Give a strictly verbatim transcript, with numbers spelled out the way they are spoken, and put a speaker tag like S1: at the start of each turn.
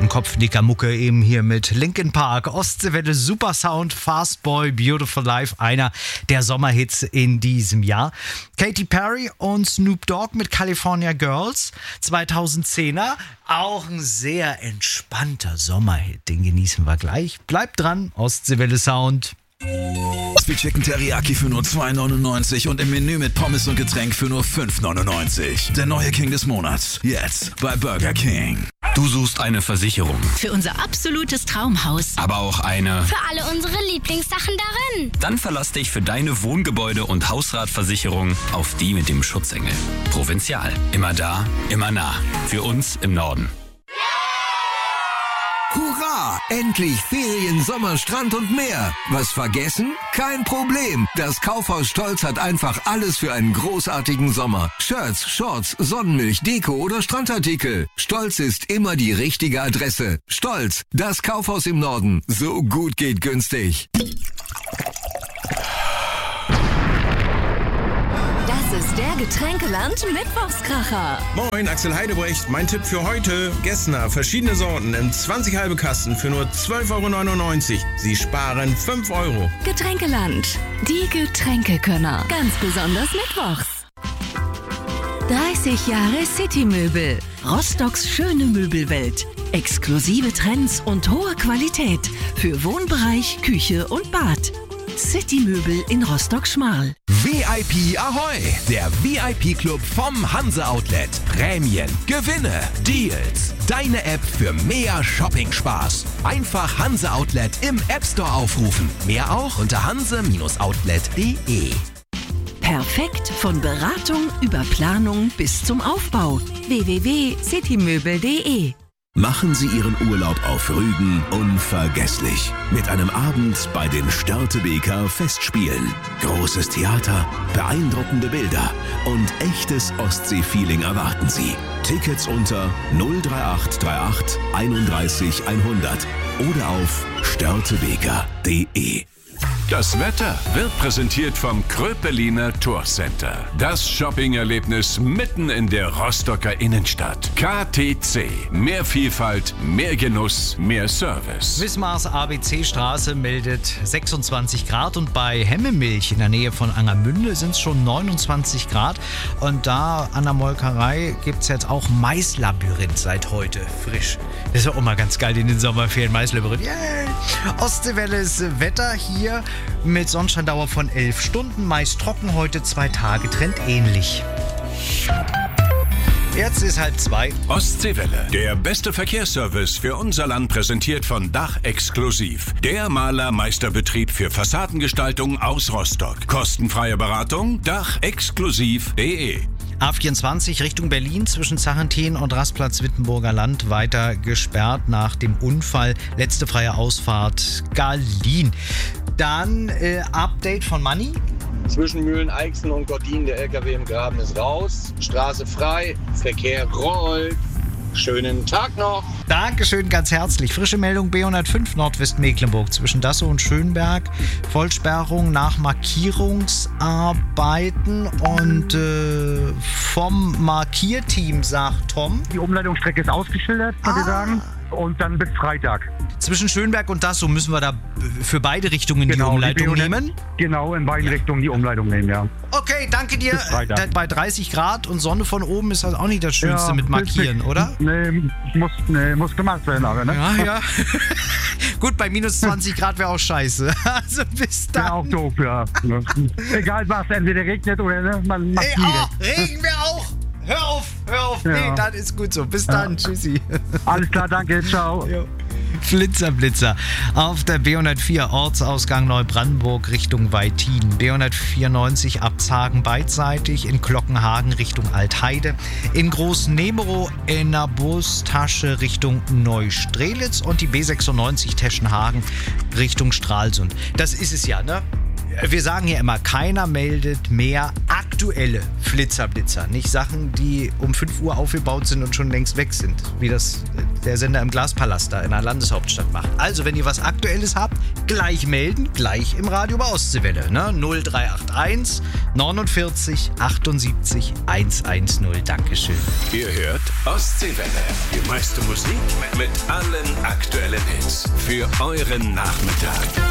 S1: und Kopfnicker-Mucke eben hier mit Linkin Park, Ostseewelle, Super Sound, Fast Boy, Beautiful Life, einer der Sommerhits in diesem Jahr. Katy Perry und Snoop Dogg mit California Girls, zweitausendzehner, auch ein sehr entspannter Sommerhit, den genießen wir gleich. Bleibt dran, Ostseewelle Sound.
S2: Wir Chicken Teriyaki für nur zwei neunundneunzig und im Menü mit Pommes und Getränk für nur fünf neunundneunzig. Der neue King des Monats. Jetzt bei Burger King.
S3: Du suchst eine Versicherung.
S4: Für unser absolutes Traumhaus.
S3: Aber auch eine...
S5: Für alle unsere Lieblingssachen darin.
S3: Dann verlass dich für deine Wohngebäude- und Hausratversicherung auf die mit dem Schutzengel. Provinzial. Immer da, immer nah. Für uns im Norden.
S6: Hurra! Endlich Ferien, Sommer, Strand und mehr. Was vergessen? Kein Problem. Das Kaufhaus Stolz hat einfach alles für einen großartigen Sommer. Shirts, Shorts, Sonnenmilch, Deko oder Strandartikel. Stolz ist immer die richtige Adresse. Stolz, das Kaufhaus im Norden. So gut geht günstig.
S4: Das ist der Getränkeland Mittwochskracher.
S7: Moin, Axel Heidebrecht. Mein Tipp für heute: Gessner, verschiedene Sorten im zwanzig halbe Kasten für nur zwölf neunundneunzig Euro. Sie sparen fünf Euro.
S4: Getränkeland, die Getränkekönner. Ganz besonders mittwochs. dreißig Jahre City-Möbel. Rostocks schöne Möbelwelt. Exklusive Trends und hohe Qualität für Wohnbereich, Küche und Bad. City-Möbel in Rostock-Schmarl.
S8: V I P Ahoi, der V I P-Club vom Hanse Outlet. Prämien, Gewinne, Deals. Deine App für mehr Shopping-Spaß. Einfach Hanse Outlet im App Store aufrufen. Mehr auch unter hanse Outlet punkt de.
S4: Perfekt von Beratung über Planung bis zum Aufbau. w w w punkt citymöbel punkt de.
S2: Machen Sie Ihren Urlaub auf Rügen unvergesslich. Mit einem Abend bei den Störtebeker Festspielen. Großes Theater, beeindruckende Bilder und echtes Ostsee-Feeling erwarten Sie. Tickets unter null drei acht drei acht einunddreißig hundert oder auf störtebeker punkt de.
S9: Das Wetter wird präsentiert vom Kröpeliner Tourcenter. Das Shopping-Erlebnis mitten in der Rostocker Innenstadt. K T C. Mehr Vielfalt, mehr Genuss, mehr Service.
S1: Wismars A B C-Straße meldet sechsundzwanzig Grad und bei Hemmemilch in der Nähe von Angermünde sind es schon neunundzwanzig Grad. Und da an der Molkerei gibt es jetzt auch Maislabyrinth seit heute frisch. Das ist ja auch mal ganz geil in den Sommerferien, Maislabyrinth. Yeah. Ostseewelles Wetter hier mit Sonnenscheindauer von elf Stunden, meist trocken, heute zwei Tage, Trend ähnlich. Jetzt ist halb zwei.
S9: Ostseewelle, der beste Verkehrsservice für unser Land, präsentiert von Dach Exklusiv. Der Malermeisterbetrieb für Fassadengestaltung aus Rostock. Kostenfreie Beratung, dach exklusiv punkt de.
S1: A vierundzwanzig Richtung Berlin zwischen Zachenthen und Rastplatz Wittenburger Land weiter gesperrt nach dem Unfall. Letzte freie Ausfahrt Galin. Dann äh, Update von Manni.
S10: Zwischen Mühlen-Eichsen und Gordin, der L K W im Graben ist raus. Straße frei, Verkehr rollt. Schönen Tag noch.
S1: Dankeschön, ganz herzlich. Frische Meldung B hundertfünf Nordwestmecklenburg zwischen Dassow und Schönberg. Vollsperrung nach Markierungsarbeiten und äh, vom Markierteam, sagt Tom.
S11: Die Umleitungsstrecke ist ausgeschildert, kann ah. ich sagen. Und dann bis Freitag.
S1: Zwischen Schönberg und Dassow müssen wir da für beide Richtungen genau, die Umleitung die nehmen?
S11: Genau, in beiden Richtungen die Umleitung nehmen, ja.
S1: Okay, danke dir. Bei dreißig Grad und Sonne von oben ist das auch nicht das Schönste
S11: ja,
S1: mit Markieren, oder?
S11: Nee muss, nee, muss gemacht werden, aber, ne?
S1: Ja, ja. Gut, bei minus zwanzig Grad wäre auch scheiße. Also bis dann.
S11: Wäre auch doof, ja. Egal was, entweder regnet oder ne, man macht
S1: Ey, oh, Regen wir auch. Hör auf, hör auf. Ja. Nee, dann ist gut so. Bis dann. Ja. Tschüssi.
S11: Alles klar, danke. Ciao.
S1: Jo. Flitzer, Blitzer. Auf der B hundertvier Ortsausgang Neubrandenburg Richtung Weitin. B hundertvierundneunzig Abzagen beidseitig in Glockenhagen Richtung Altheide. In Großnemerow in der Bustasche Richtung Neustrelitz und die B sechsundneunzig Teschenhagen Richtung Stralsund. Das ist es ja, ne? Wir sagen hier immer, keiner meldet mehr aktuelle Flitzerblitzer. Nicht Sachen, die um fünf Uhr aufgebaut sind und schon längst weg sind. Wie das der Sender im Glaspalast da in der Landeshauptstadt macht. Also, wenn ihr was Aktuelles habt, gleich melden, gleich im Radio bei Ostseewelle. Ne? null drei acht eins neunundvierzig achtundsiebzig hundertzehn. Dankeschön.
S9: Ihr hört Ostseewelle. meiste Musik mit allen aktuellen Hits für euren Nachmittag.